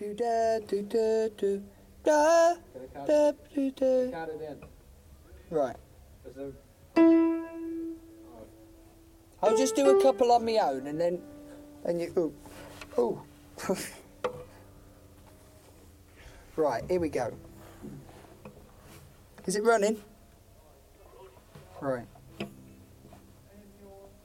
Do da do da do da da do da. Count it in. Right. Is there... I'll just do a couple on my own and then you. Oh. Right, here we go. Is it running? Right.